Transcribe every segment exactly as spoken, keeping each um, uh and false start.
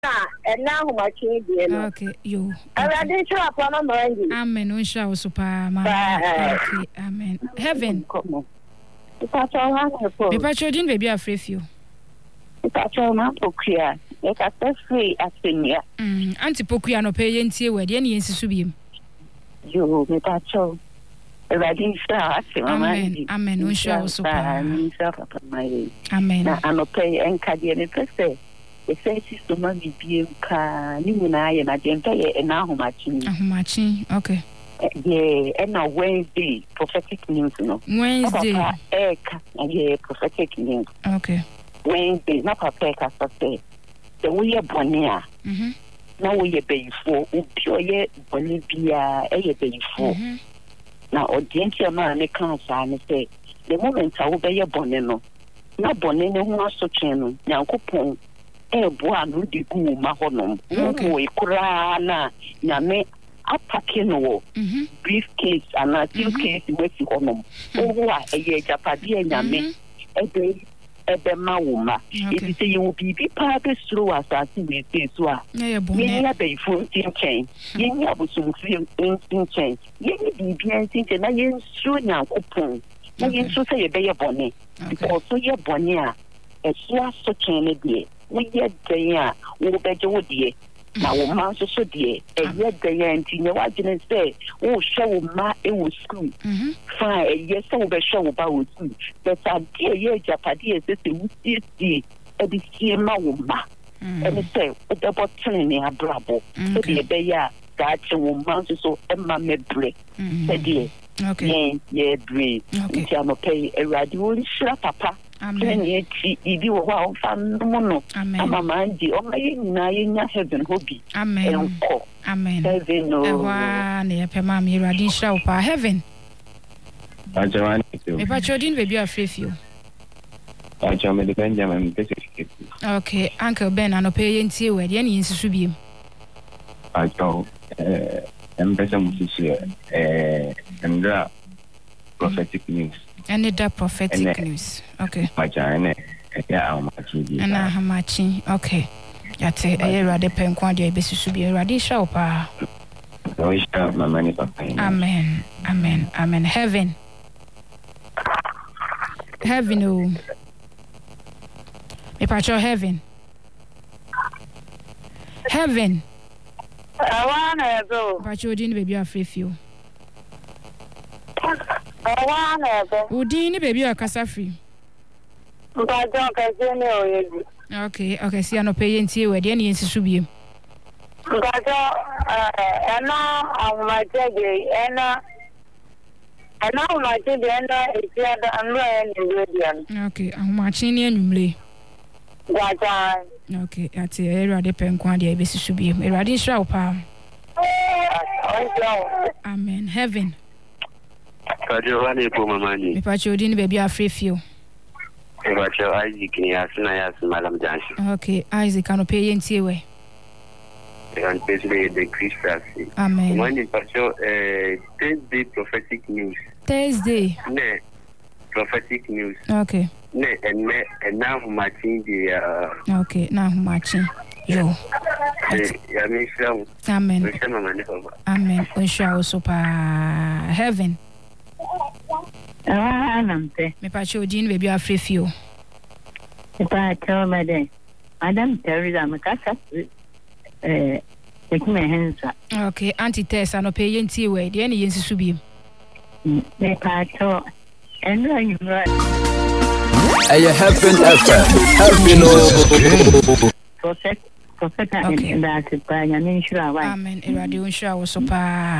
and now my children. Okay, yo. I didn't show up on my mind. Amen. We shall super. Okay, amen. Heaven. If I saw her, if I children, baby, are free few. if I saw my book here, if I said free, I sing ya. Mm, Auntie Pokia no pay and see where the any insubim. You, if I saw. Amen. Amen. We shall super. Amen. I'm okay and Cadian per se. The sense is to money be a new and I and I didn't pay and now matching. Matching, okay. Yeah, and now Wednesday, prophetic news, no. Wednesday, yeah, prophetic news. Okay. Wednesday, not a peck as I say. The way a bonia. Mm-hmm. Now we a bay for, pure yet, Bolivia, a bay for. Now, audience, your man, a class, I say, the moment I will be a boneno. Not boneno, who are so channel, now coupon. Eh, boy, no di gu mahonum. No, we kurana, yame, apakino, briefcase, and a suitcase with honum. Oh, a year Japadia, yame, a day, a bemauma. If you say you will be part of through us, I think we say so. Yeah, bay full chain. Yeah, was some instant chain. Yeah, be being and I am sure now coupon. I am so say a bay of bonnet. Because so your bonnet, a slash so chain a day. We yet there, we bet you dear. Now, man, so dear, and yet there, and you know, I didn't say, oh, show my it was school. Fine, yes, so be show about you. But I dear, yeah, Japadia, this is the Eddie C. Mauma. And I say, what about telling me a bravo? So the bear, that's a woman, so Emma Medbre, said dear. Okay, yeah, breathe. Okay, I'm okay. A radio, shut papa. Amen. If you are found mono, Amen. Mandi, or my heaven hobby. Amen. Amen. Heaven, no one near Pemami Radisha or heaven. If I children will be a free few. I shall make the Benjamin. Okay, Uncle Ben, and pay and see where the any insubim. I shall, uh, Empress and uh, prophetic news. And that prophetic news. Okay. My China, yeah, I'm matching. And I'm matching. Okay. That's a rather pen quantity, basis should be a radical power. My money. Amen. Amen. Amen. Heaven. Heaven. Oh. A patch of heaven. Heaven. I want to go. But you didn't be afraid of you. I want to go. Udini baby or casa free. Okay, okay, see, I no pay into where the Indians should be. But I know I'm my baby, and I know my baby, and it's the other. Okay, I'm matching in you. Okay, that's a area depend quantity, basis should be a radical power. Amen. Heaven. If I children baby are free few. Isaac, yes, Madam Johnson. Okay, Isaac can pay in tea way. And basically the Christmas. Amen. When you patrol Thursday prophetic news. Thursday. Ne, prophetic news. Okay. Ne, and me, and now matching the. Uh, okay, now matching. Yo. Amen. Amen. We shall super heaven. Ah, namte. Me pacho din baby afre fio. Me pacho madam. Madam Teresa makasa. Eh, take me hands. Okay, Auntie Tessa no pay yenti we. The any yensi subi. Me pacho. And you right. Hey, heaven, heaven, heaven. Prophet, prophet, and that's it. I mean, sure. Amen. Radio show was super.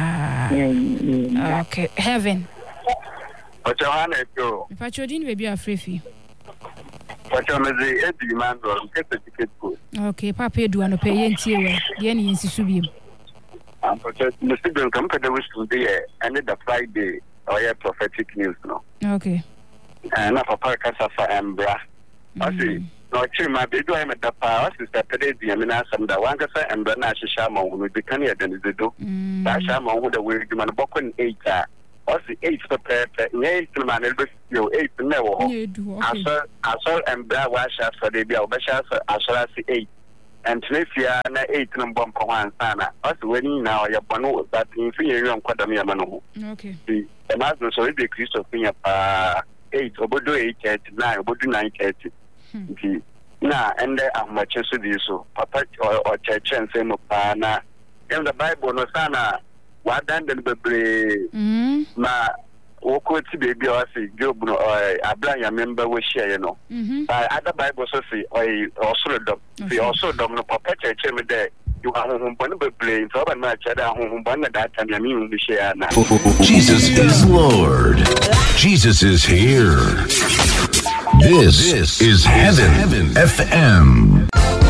Okay, heaven. But your hand is go. If I children baby are free fee. But your message is demand or get the ticket good. Okay, Papa do an pay yenti we. The any yensi subi. Um, but the student come to the wish today and the Friday or your prophetic news no. Okay. And na papa kasa fa embra. I see. No chima be do am da pa sister pede di am na sam da wan kasa embra na hihya ma wo be kan ya dan de do. Da hya ma wo da we di man bokon eight a. I see eight for perfect. Eight man el be yo eight na wo ho. Aso aso embra wa sha for de bia obesha so aso asi eight. and Tunisia na eight and bomb for one sana. Us winning now, your bono that in three years on Quadamia Mano. Okay. The Master so the Christopher uh eight, Obodo eight thirty nine, Obodo nine thirty. Na and there are much so this so Papa or church and same pana. In the Bible no sana, what done the baby ma Oko to baby or say Job or a blind member will share, you know. By other Bible so say or also dom. We also don't know Papa church there. You are home one play so and much at home one at that time I mean we share now. Jesus is Lord. Jesus is here. This, this is Heaven, Heaven F M.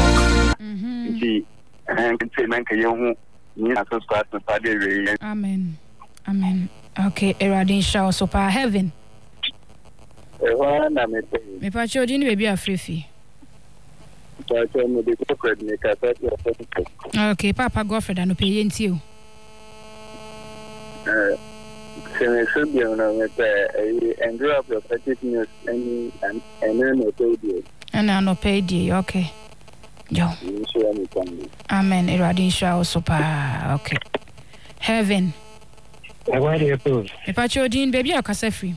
Amen. Amen. Okay, Eradin shall so pa Heaven. Me pa chodi ni baby afrefi. Okay, Papa Godfred and pay yenti o. Eh, se should be on a endure up your petty news any and then no pay. And I no pay di, okay. Yo. Amen. Eradin shall so pa. Okay. Heaven. I want to approve. Me pa chodi ni baby akasa free.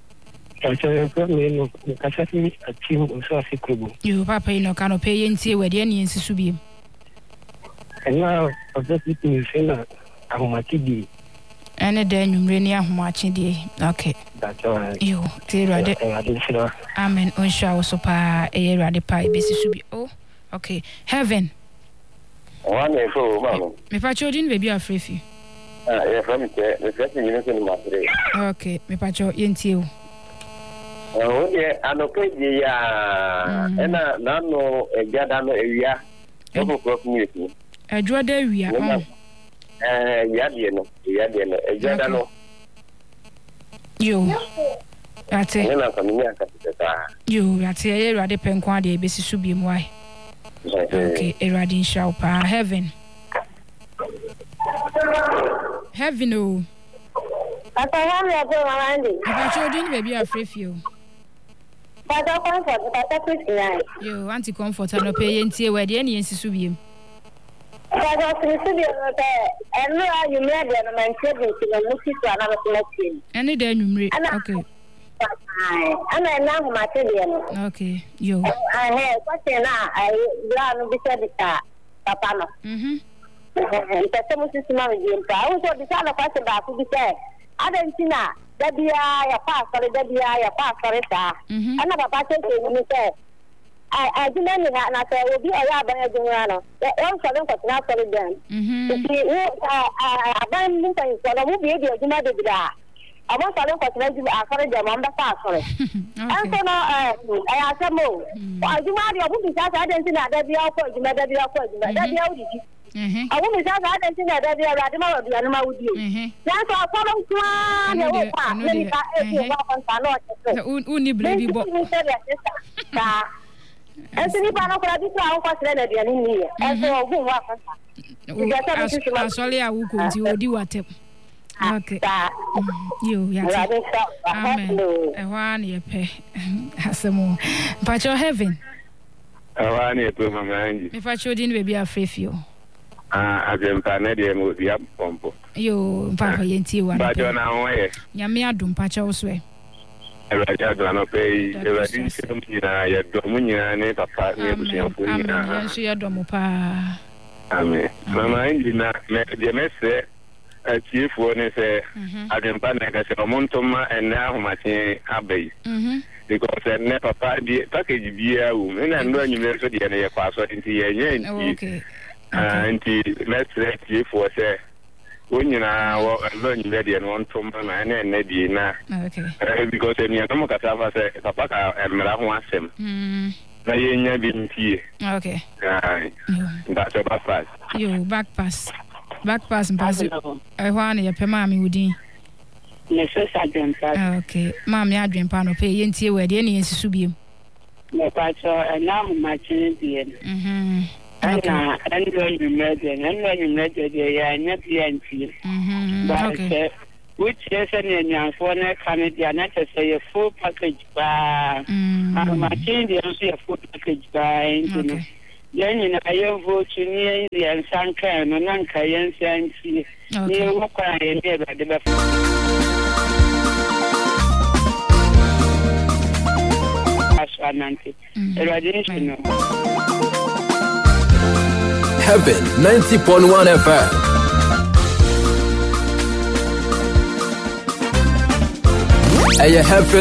You papa you know can pay yenti we dey ni nsisu bi. And now of the people you say na ahomati bi. Ene dey nwumre ni ahomachi di. Okay. That's all right. You te rade. Amen. Onsha so pa e rade pa e besisu bi. Oh. Okay. Heaven. Wonderful, mama. Me pa chodin baby afrefi. Ah, yeah, from the the first you know in my okay, me pa cho yenti o. Oh yeah, anopeji ya ena nano ejada no ewia oko crop music. Edwo da ewia oh. Eh ya de no, ya de no ejada no. Yo. Ate. Ena family akateta. Yo, ate ye Erade penko ade ebesisu bi mu ai. Okay, Erade insha pa Heaven. Heaven o. Papa Heaven ya go Andy. Papa chodin baby afrefi o. Papa comfort, Papa Christian. Yo, anti comfort no pay yenti we de ne yensisu biem. Papa Christian no pe eno ayu me de no man tebe ti no musi to ana no lati. Ene de nwumre. Okay. Ana na ho mate de no. Okay. Yo. Ah he, kwase na ai bra no bi se bita papa no. Mhm. Ntase musi sima me di mpa. Wo so bi sa na kwase ba ku bi se adentina dabia ya pa sare dabia ya pa sare ta ana papa che ke ni se ai ai dina ni na na se obi oya aban adunwa no e on sare ko na sare dan ti wo aban ni tan ko no mu bi e aduma de bida abon sare ko na di asare de mo mba sa sare an so no ai asemo aduma de obu bi sa sa den ti na dabia ko aduma dabia ko aduma dabia udi Mhm. Awu mi sa ga den ti na dabia Erade ma obi anu ma udi o. Dan so aforo kwa ne wo pa ne ka e ti wa kon ta no che. Uni blebi bo. Ta. Esi ni pa na kura bi so awon kwasere na dia ni ni e. Eso ogun wa kon ta. Asole awu ko ti odi watem. Okay. Yo ya ti. Amen. E wa na ye pe. Asemo. Pacho Heaven. E wa na ye pe mama anji. Me pacho din baby afrefio. Ah, ajempa na de mo dia pompo. Yo, papa yenti wa. Ba jo na won ye. Nyame adum pacha wo so e. Erade adum no pe, erade sim nyina ye do mu nyina ne papa ne busianfo nyina. Amen. Yenso ye do mo pa. Amen. Mama inji na me de mese achiefo ne se ajempa na ka se omontoma ena ahomate abai. Mhm. Because ne papa di package bia wo. Na ndo anyume so de ne ye kwaso nti ye nye nti. Okay. Ah, nti mesre achiefo se wonyina wo lo nyime de no ntomba na na na di na. Okay. Because emi atomo kata fa se papa ka emra ho asem. Mm. Na ye nya bi ntie. Okay. Ah. That's a back pass. Yo, back pass. Back pass pass. I want ye pe mami wudi. Ne so sa dempa. Okay. Mami adwen pa no pe ye ntie we de ne yensisu biem. Ne pa so na ho ma chin die. Mhm. Okay. And when you met them, and when you met them, they are not the anti. Okay. Which is an young for a Canadian, not to say a full package by. I'm a change, they don't see a full package by. yɛn nyinaa yɛn vote ne yɛn nsa nkaa no na nka yɛn nsa ntie ne yɛwɔ kwan a yɛn ne Awurade bɛfa. Heaven ninety point one F M. Hey, Heaven.